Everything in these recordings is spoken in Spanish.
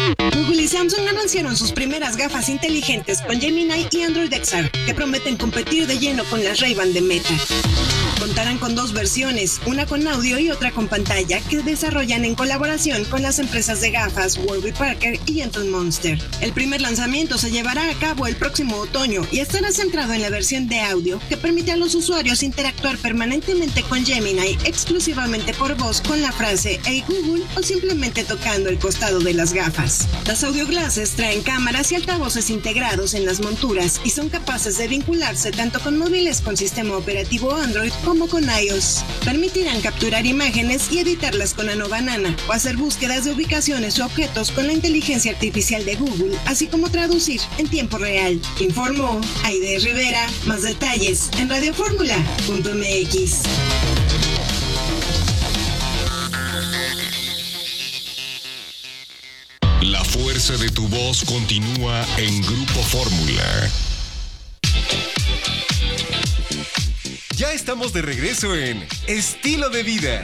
Google y Samsung anunciaron sus primeras gafas inteligentes con Gemini y Android XR, que prometen competir de lleno con las Ray-Ban de Meta. Contarán con 2 versiones, una con audio y otra con pantalla, que desarrollan en colaboración con las empresas de gafas Warby Parker y Gentle Monster. El primer lanzamiento se llevará a cabo el próximo otoño y estará centrado en la versión de audio, que permite a los usuarios interactuar permanentemente con Gemini exclusivamente por voz con la frase "Hey Google" o simplemente tocando el costado de las gafas. Las audio glasses traen cámaras y altavoces integrados en las monturas y son capaces de vincularse tanto con móviles con sistema operativo Android como con iOS. Permitirán capturar imágenes y editarlas con Nano Banana o hacer búsquedas de ubicaciones o objetos con la inteligencia artificial de Google, así como traducir en tiempo real. Informó Aide Rivera. Más detalles en radioformula.mx. La fuerza de tu voz continúa en Grupo Fórmula. Ya estamos de regreso en Estilo de Vida.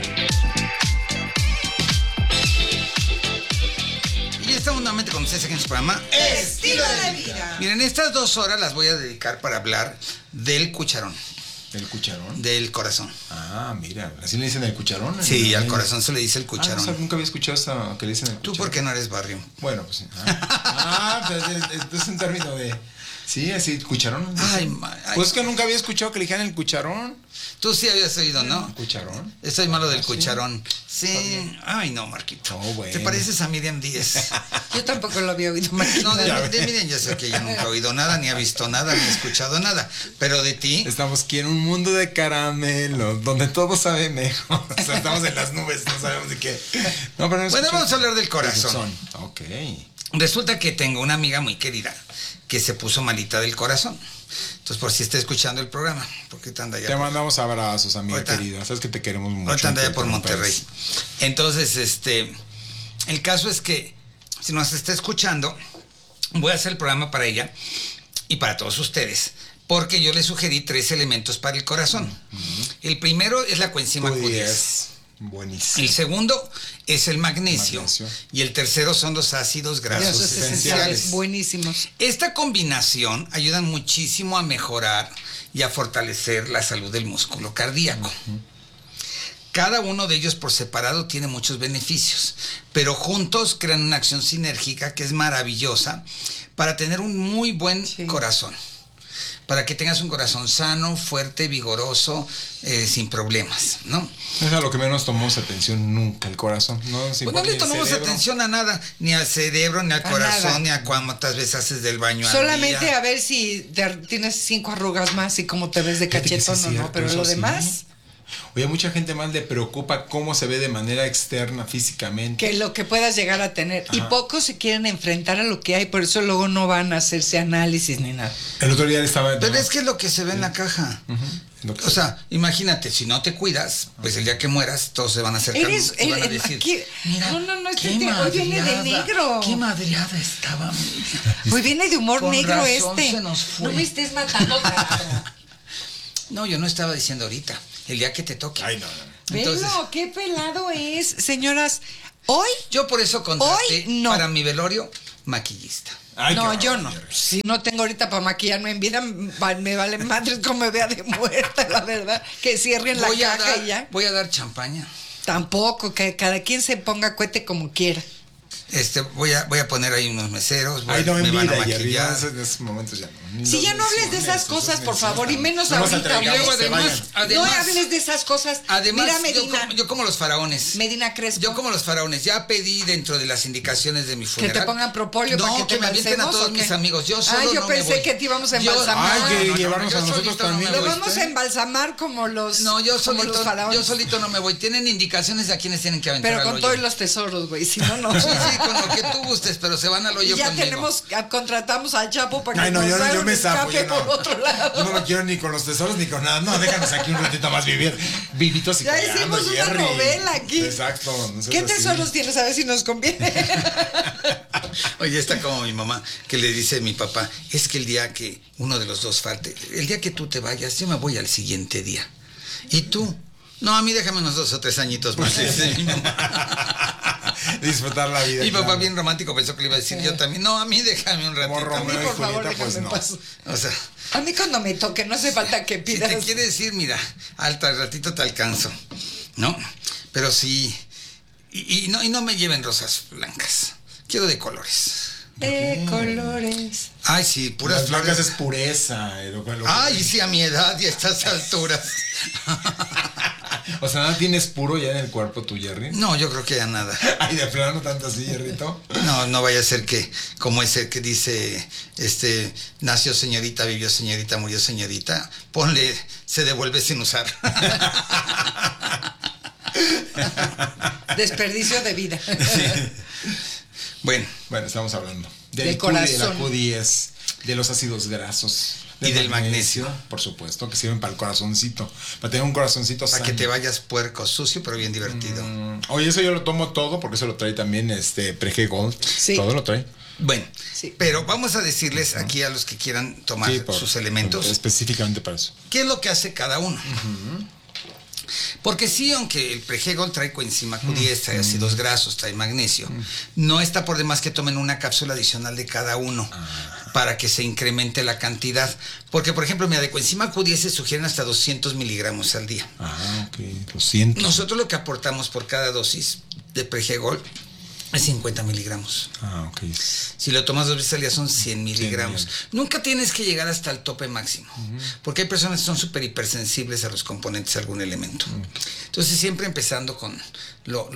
Y estamos nuevamente con ustedes aquí en su programa Estilo de Vida. Miren, estas 2 horas las voy a dedicar para hablar del cucharón. ¿Del cucharón? Del corazón. Ah, mira, ¿así le dicen el cucharón? Sí, al corazón se le dice el cucharón. O sea, nunca había escuchado eso que le dicen el cucharón. ¿Tú por qué no eres barrio? Bueno, pues sí. Pues es un término de... Sí, así, cucharón. Ay, pues que nunca había escuchado que le dijeran el cucharón. Tú sí habías oído, ¿no? ¿Cucharón? Estoy malo del cucharón. Sí. Ay, no, Marquito. Oh, bueno. Te pareces a Miriam Díez. Yo tampoco lo había oído, Marquito. No, de Miriam ya sé que ella nunca ha oído nada, ni ha visto nada, ni ha escuchado nada. Pero de ti... Estamos aquí en un mundo de caramelo, donde todo sabe mejor. O sea, estamos en las nubes, no sabemos de qué. No, pero no bueno, vamos a hablar del corazón. Ok. Resulta que tengo una amiga muy querida que se puso malita del corazón. Entonces, por si está escuchando el programa, porque te anda allá. Te mandamos abrazos, amiga querida. Sabes que te queremos mucho. Ahorita anda allá por Monterrey. Entonces, el caso es que si nos está escuchando, voy a hacer el programa para ella y para todos ustedes, porque yo le sugerí 3 elementos para el corazón. El primero es la coenzima Q10. Buenísimo. El segundo es el magnesio. Y el tercero son los ácidos grasos esenciales. Buenísimos. Esta combinación ayuda muchísimo a mejorar y a fortalecer la salud del músculo cardíaco. Cada uno de ellos por separado tiene muchos beneficios, pero juntos crean una acción sinérgica que es maravillosa para tener un muy buen corazón. Para que tengas un corazón sano, fuerte, vigoroso, sin problemas, ¿no? Es a lo que menos tomamos atención nunca, el corazón. Pues no le tomamos atención a nada, ni al cerebro, ni al corazón, nada. Ni a cuántas veces haces del baño solamente al día. A ver si tienes 5 arrugas más y cómo te ves de cachetón o no, pero lo demás... Oye, a mucha gente más le preocupa cómo se ve de manera externa, físicamente. Que lo que puedas llegar a tener. Ajá. Y pocos se quieren enfrentar a lo que hay, por eso luego no van a hacerse análisis ni nada. El otro día estaba... Pero es que es lo que se ve en la caja. O sea, imagínate, si no te cuidas, pues el día que mueras, todos se van a acercar y van a decir... Mira, no, este hoy viene de negro. Qué madreada estaba. Hoy viene de humor con negro razón se nos fue. No me estés matando tanto. No, yo no estaba diciendo ahorita. El día que te toque. Ay, no. Entonces, velo, qué pelado es. Señoras, hoy... Yo por eso contraté para mi velorio maquillista. Ay, no, yo no. Si no tengo ahorita para maquillarme en vida, me vale madres como me vea de muerta, la verdad. Que cierren la caja y ya. Voy a dar champaña. Tampoco, que cada quien se ponga cohete como quiera. Voy a poner ahí unos meseros. Ay, no, me van a maquillar. En esos momentos ya no. Si ya no hables de esas cosas, por favor, y menos ahorita. Además, no hables de esas cosas. Además, mira, Medina. Yo como los faraones. Medina Crespo. Yo como los faraones. Ya pedí dentro de las indicaciones de mi funeral. Que te pongan propóleo para que te me avienten a todos mis amigos. Yo solo yo pensé que te íbamos a embalsamar. Ay, que llevarnos a nosotros también. Lo vamos a embalsamar como los faraones. Yo solito no me voy. Tienen indicaciones de a quienes tienen que aventar al hoyo. Pero con todos los tesoros, güey. Si no, no. Sí, con lo que tú gustes, pero se van al hoyo conmigo. Ya contratamos al Chapo para que nos haga un escape por otro lado. Yo no me quiero ni con los tesoros ni con nada. No, déjanos aquí un ratito más vivir. Vivitos y ya hicimos una novela aquí. Exacto. ¿Qué tesoros tienes? A ver si nos conviene. Oye, está como mi mamá, que le dice a mi papá, es que el día que uno de los dos falte, el día que tú te vayas, yo me voy al siguiente día. ¿Y tú? No, a mí déjame unos 2 o 3 añitos más, dice mi mamá. Disfrutar la vida. Mi papá claro. bien romántico pensó que le iba a decir yo también. No, a mí déjame un ratito. Como A mí, Romeo y por favor, Julieta, pues déjame no. en paz. O sea, A mí cuando me toque, no hace falta que si pidas. te quiere decir, mira, al ratito te alcanzo, ¿no? Pero sí, y no me lleven rosas blancas. Quiero de colores. De colores. Ay, sí, puras Las blancas flores. es pureza. Ay, sí, a mi edad y a estas alturas. O sea, ¿nada tienes puro ya en el cuerpo tu Jerry? No, yo creo que ya nada. Ay, de plano tanto así, Jerrito. No vaya a ser que, como ese que dice, nació señorita, vivió señorita, murió señorita, ponle, se devuelve sin usar. Desperdicio de vida. Bueno, Bueno, estamos hablando Del QD, de la corazón. Q10, de los ácidos grasos. Y del magnesio. Por supuesto, que sirven para el corazoncito. Para tener un corazoncito para sano. que te vayas puerco, sucio, pero bien divertido. Oye, eso yo lo tomo todo porque eso lo trae también Prege Gold. Sí. Todo lo trae. Bueno, Sí. pero vamos a decirles aquí a los que quieran tomar Sí, sus elementos, específicamente para eso. qué es lo que hace cada uno. Porque sí, aunque el Pregol trae coenzima Q10, trae ácidos grasos, trae magnesio, no está por demás que tomen una cápsula adicional de cada uno para que se incremente la cantidad. Porque, por ejemplo, mira, de coenzima Q10 se sugieren hasta 200 miligramos al día. Ah, ok. Lo siento. Nosotros lo que aportamos por cada dosis de Pregol es 50 miligramos. Ah, ok. Si lo tomas 2 veces al día son 100 miligramos. miligramos. Nunca tienes que llegar hasta el tope máximo, porque hay personas que son súper hipersensibles a los componentes de algún elemento. Entonces siempre empezando con lo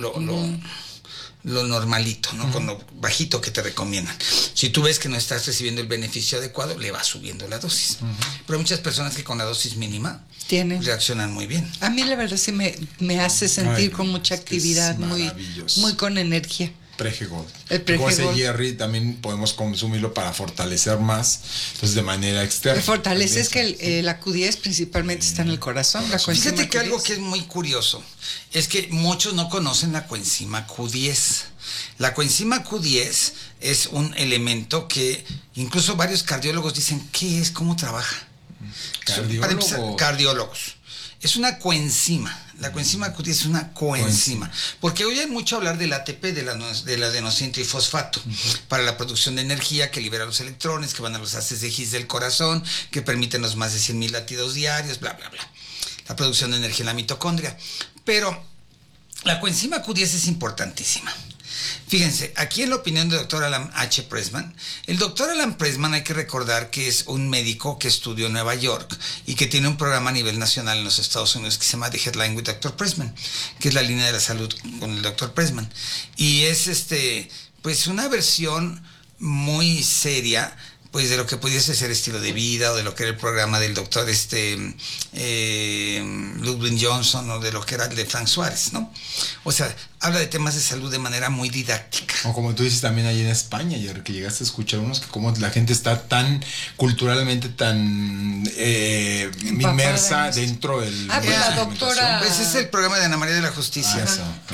normalito, ¿no? Con lo bajito que te recomiendan. Si tú ves que no estás recibiendo el beneficio adecuado, le vas subiendo la dosis. Pero hay muchas personas que con la dosis mínima Tienen. reaccionan muy bien. A mí la verdad sí me hace sentir Ay, con mucha es que actividad, es muy maravilloso. con energía. Prege Gold. El Prege Como ese Gold. Jerry también podemos consumirlo para fortalecer más, entonces de manera externa. Me fortalece es que Sí. la Q10 principalmente está en el corazón. La coenzima Fíjate que Q10. algo que es muy curioso es que muchos no conocen la coenzima Q10. La coenzima Q10 es un elemento que incluso varios cardiólogos dicen, ¿qué es? ¿Cómo trabaja? Para empezar, cardiólogos. Es una coenzima. La coenzima Q10 es una coenzima. Porque oyen mucho hablar del ATP, de la adenosina trifosfato, para la producción de energía que libera los electrones, que van a los haces de His del corazón, que permiten los más de 100,000 latidos diarios, bla, bla, bla. La producción de energía en la mitocondria. Pero la coenzima Q10 es importantísima. Fíjense, aquí en la opinión del doctor Alan H. Pressman, el doctor Alan Pressman hay que recordar que es un médico que estudió en Nueva York y que tiene un programa a nivel nacional en los Estados Unidos que se llama The Headline with Dr. Pressman, que es la línea de la salud con el doctor Pressman. Y es pues una versión muy seria pues de lo que pudiese ser estilo de vida o de lo que era el programa del doctor Ludwig Johnson o de lo que era el de Frank Suárez, ¿no? O sea, habla de temas de salud de manera muy didáctica. O como tú dices también ahí en España, Jerry, que llegaste a escuchar unos que como la gente está tan culturalmente tan inmersa dentro del... Ah, pues la doctora... Pues es el programa de Ana María de la Justicia,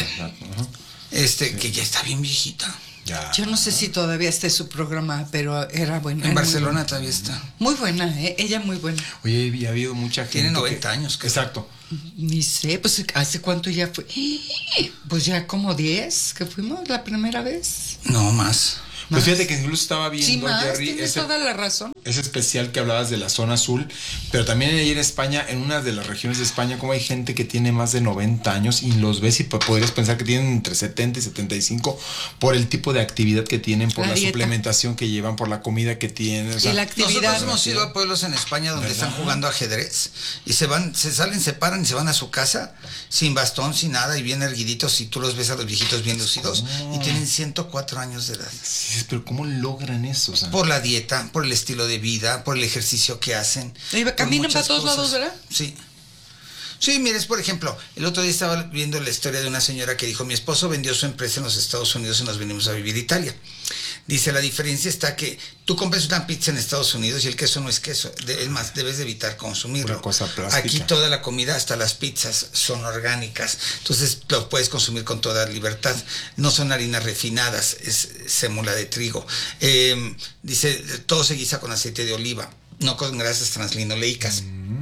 eso. que ya está bien viejita. Ya. Yo no sé si todavía está su programa, pero era buena. En Barcelona todavía está. Muy buena, ella muy buena. Oye, ha habido mucha gente. Tiene 90 años, creo. Exacto. Ni sé, pues ¿hace cuánto ya fue? Pues ya como 10 que fuimos la primera vez. No, más. Pues fíjate que incluso estaba viendo, Sí, más, Jerry, tienes toda la razón. ese especial que hablabas de la zona azul, pero también ahí en España, en una de las regiones de España, como hay gente que tiene más de 90 años y los ves y podrías pensar que tienen entre 70 y 75 por el tipo de actividad que tienen, por la dieta. Suplementación que llevan, por la comida que tienen. O sea, Y la actividad. Nosotros hemos ido a pueblos en España donde ¿verdad? están jugando ajedrez y se salen, se paran y se van a su casa sin bastón, sin nada y bien erguiditos y tú los ves a los viejitos bien lucidos y tienen 104 años de edad. sí, pero ¿cómo logran eso? O sea, Por la dieta, por el estilo de vida, por el ejercicio que hacen. Y por caminan muchas para todos cosas. lados, ¿verdad? Sí. Sí, mires, por ejemplo, el otro día estaba viendo la historia de una señora que dijo, mi esposo vendió su empresa en los Estados Unidos y nos venimos a vivir a Italia. Dice, la diferencia está que tú compras una pizza en Estados Unidos y el queso no es queso. Es más, debes de evitar consumirlo. Una cosa plástica. Aquí toda la comida, hasta las pizzas, son orgánicas. Entonces lo puedes consumir con toda libertad. No son harinas refinadas, es sémula de trigo. Dice, todo se guisa con aceite de oliva, no con grasas translinoleicas.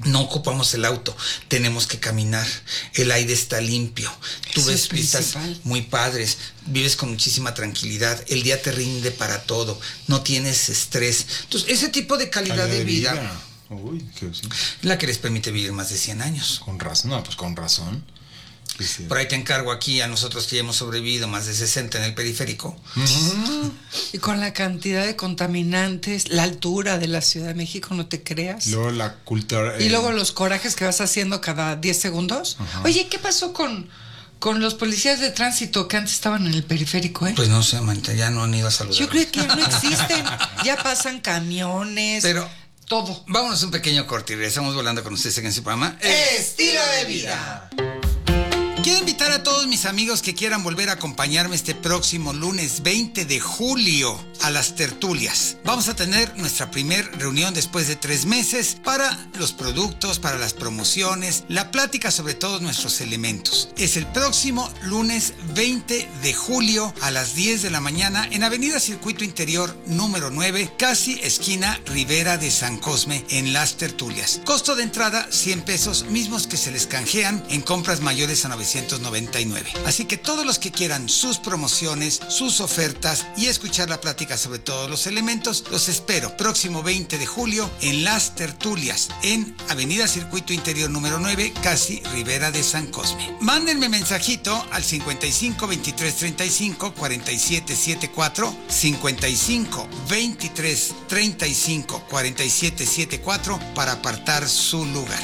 No ocupamos el auto, tenemos que caminar, el aire está limpio, tú Eso ves es pistas principal. muy padres, vives con muchísima tranquilidad, el día te rinde para todo, no tienes estrés. Entonces, ese tipo de calidad de vida Uy, qué sí. la que les permite vivir más de 100 años. Con razón, no, pues con razón. Sí. Por ahí te encargo aquí a nosotros que ya hemos sobrevivido más de 60 en el periférico. Y con la cantidad de contaminantes, la altura de la Ciudad de México, no te creas. Luego la cultura. Y luego los corajes que vas haciendo cada 10 segundos. Ajá. Oye, ¿qué pasó con los policías de tránsito que antes estaban en el periférico, Pues no sé, manita, ya no han ido a saludar. Yo creo que ya no existen. Ya pasan camiones. Pero todo. vámonos un pequeño corte y regresamos volando con ustedes en su programa Estilo de vida. Quiero invitar a todos mis amigos que quieran volver a acompañarme este próximo lunes 20 de julio a las tertulias. Vamos a tener nuestra primer reunión después de 3 meses para los productos, para las promociones, la plática sobre todos nuestros elementos. Es el próximo lunes 20 de julio a las 10 de la mañana en Avenida Circuito Interior número 9, casi esquina Rivera de San Cosme en las tertulias. Costo de entrada 100 pesos, mismos que se les canjean en compras mayores a 999. Así que todos los que quieran sus promociones, sus ofertas y escuchar la plática sobre todos los elementos, los espero próximo 20 de julio en Las Tertulias, en Avenida Circuito Interior número 9, casi Rivera de San Cosme. Mándenme mensajito al 55 23 35 47 74, 55 23 35 47 74 para apartar su lugar.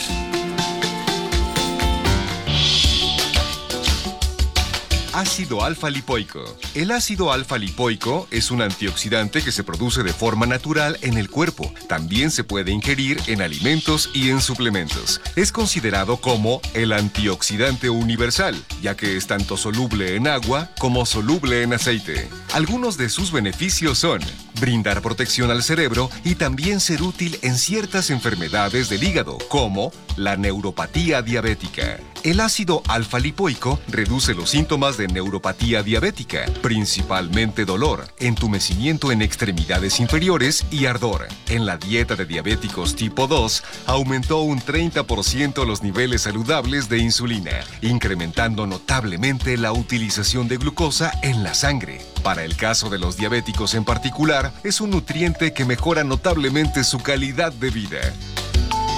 Ácido alfa-lipoico. El ácido alfa-lipoico es un antioxidante que se produce de forma natural en el cuerpo. También se puede ingerir en alimentos y en suplementos. Es considerado como el antioxidante universal, ya que es tanto soluble en agua como soluble en aceite. Algunos de sus beneficios son brindar protección al cerebro y también ser útil en ciertas enfermedades del hígado, como la neuropatía diabética. El ácido alfa-lipoico reduce los síntomas de neuropatía diabética, principalmente dolor, entumecimiento en extremidades inferiores y ardor. En la dieta de diabéticos tipo 2, aumentó un 30% los niveles saludables de insulina, incrementando notablemente la utilización de glucosa en la sangre. Para el caso de los diabéticos en particular, es un nutriente que mejora notablemente su calidad de vida.